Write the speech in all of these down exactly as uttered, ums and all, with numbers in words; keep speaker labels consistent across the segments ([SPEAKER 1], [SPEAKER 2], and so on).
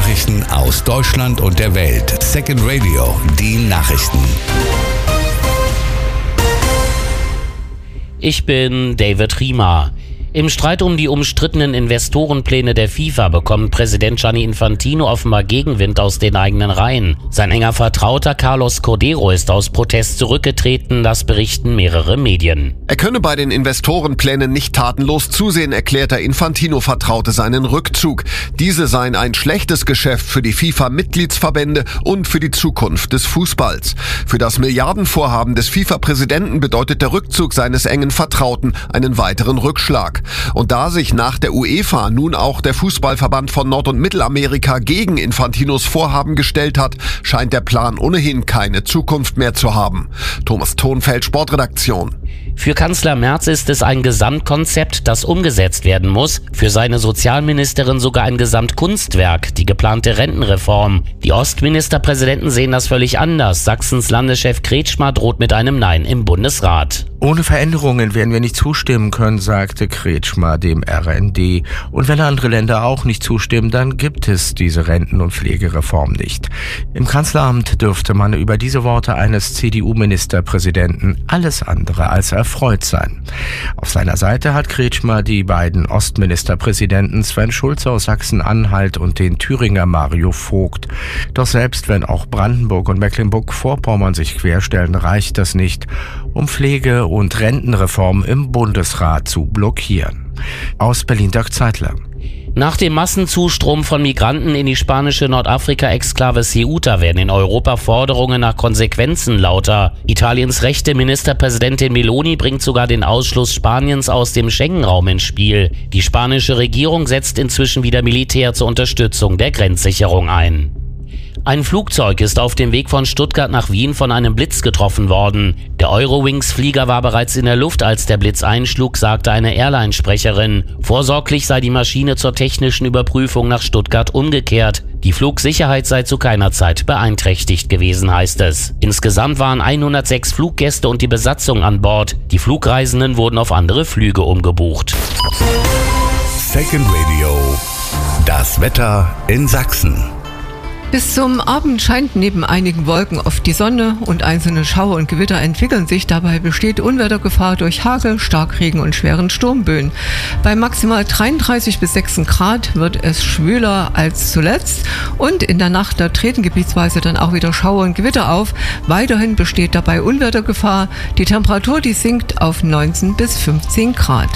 [SPEAKER 1] Nachrichten aus Deutschland und der Welt. Second Radio, die Nachrichten.
[SPEAKER 2] Ich bin David Riemer. Im Streit um die umstrittenen Investorenpläne der FIFA bekommt Präsident Gianni Infantino offenbar Gegenwind aus den eigenen Reihen. Sein enger Vertrauter Carlos Cordeiro ist aus Protest zurückgetreten, das berichten mehrere Medien.
[SPEAKER 3] Er könne bei den Investorenplänen nicht tatenlos zusehen, erklärt der Infantino-Vertraute seinen Rückzug. Diese seien ein schlechtes Geschäft für die FIFA-Mitgliedsverbände und für die Zukunft des Fußballs. Für das Milliardenvorhaben des FIFA-Präsidenten bedeutet der Rückzug seines engen Vertrauten einen weiteren Rückschlag. Und da sich nach der UEFA nun auch der Fußballverband von Nord- und Mittelamerika gegen Infantinos Vorhaben gestellt hat, scheint der Plan ohnehin keine Zukunft mehr zu haben. Thomas Thonfeld, Sportredaktion.
[SPEAKER 2] Für Kanzler Merz ist es ein Gesamtkonzept, das umgesetzt werden muss. Für seine Sozialministerin sogar ein Gesamtkunstwerk, die geplante Rentenreform. Die Ostministerpräsidenten sehen das völlig anders. Sachsens Landeschef Kretschmer droht mit einem Nein im Bundesrat.
[SPEAKER 4] Ohne Veränderungen werden wir nicht zustimmen können, sagte Kretschmer dem R N D. Und wenn andere Länder auch nicht zustimmen, dann gibt es diese Renten- und Pflegereform nicht. Im Kanzleramt dürfte man über diese Worte eines C D U-Ministerpräsidenten alles andere als erfreut sein. Auf seiner Seite hat Kretschmer die beiden Ostministerpräsidenten Sven Schulze aus Sachsen-Anhalt und den Thüringer Mario Vogt. Doch selbst wenn auch Brandenburg und Mecklenburg-Vorpommern sich querstellen, reicht das nicht, um Pflege- und Rentenreform im Bundesrat zu blockieren. Aus Berlin, Dirk Zeitler.
[SPEAKER 2] Nach dem Massenzustrom von Migranten in die spanische Nordafrika-Exklave Ceuta werden in Europa Forderungen nach Konsequenzen lauter. Italiens rechte Ministerpräsidentin Meloni bringt sogar den Ausschluss Spaniens aus dem Schengen-Raum ins Spiel. Die spanische Regierung setzt inzwischen wieder Militär zur Unterstützung der Grenzsicherung ein. Ein Flugzeug ist auf dem Weg von Stuttgart nach Wien von einem Blitz getroffen worden. Der Eurowings-Flieger war bereits in der Luft, als der Blitz einschlug, sagte eine Airline-Sprecherin. Vorsorglich sei die Maschine zur technischen Überprüfung nach Stuttgart umgekehrt. Die Flugsicherheit sei zu keiner Zeit beeinträchtigt gewesen, heißt es. Insgesamt waren hundertsechs Fluggäste und die Besatzung an Bord. Die Flugreisenden wurden auf andere Flüge umgebucht.
[SPEAKER 1] Second Radio, das Wetter in Sachsen.
[SPEAKER 5] Bis zum Abend scheint neben einigen Wolken oft die Sonne und einzelne Schauer und Gewitter entwickeln sich. Dabei besteht Unwettergefahr durch Hagel, Starkregen und schweren Sturmböen. Bei maximal dreiunddreißig bis sechzehn Grad wird es schwüler als zuletzt und in der Nacht da treten gebietsweise dann auch wieder Schauer und Gewitter auf. Weiterhin besteht dabei Unwettergefahr. Die Temperatur, die sinkt auf neunzehn bis fünfzehn Grad.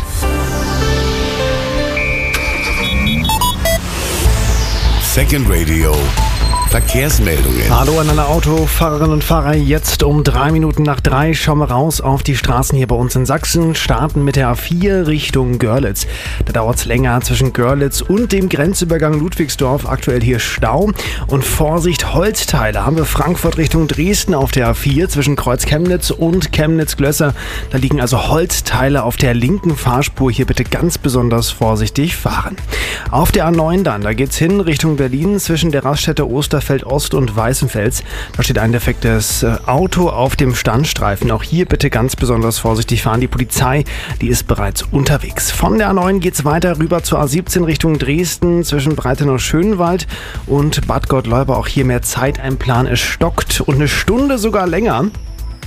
[SPEAKER 1] Second Radio. Verkehrsmeldungen.
[SPEAKER 6] Hallo an alle Autofahrerinnen und Fahrer. Jetzt um drei Minuten nach drei schauen wir raus auf die Straßen hier bei uns in Sachsen. Starten mit der A vier Richtung Görlitz. Da dauert es länger zwischen Görlitz und dem Grenzübergang Ludwigsdorf. Aktuell hier Stau. Und Vorsicht, Holzteile. Haben wir Frankfurt Richtung Dresden auf der A vier zwischen Kreuz Chemnitz und Chemnitz-Glösser. Da liegen also Holzteile auf der linken Fahrspur. Hier bitte ganz besonders vorsichtig fahren. Auf der A neun dann, da geht's hin Richtung Berlin zwischen der Raststätte Osterfeld Ost und Weißenfels. Da steht ein defektes Auto auf dem Standstreifen. Auch hier bitte ganz besonders vorsichtig fahren. Die Polizei, die ist bereits unterwegs. Von der A neun geht's weiter rüber zur A siebzehn Richtung Dresden zwischen Breitenau-Schönwald und Bad Gottleuba. Auch hier mehr Zeit einplanen. Es stockt und eine Stunde sogar länger.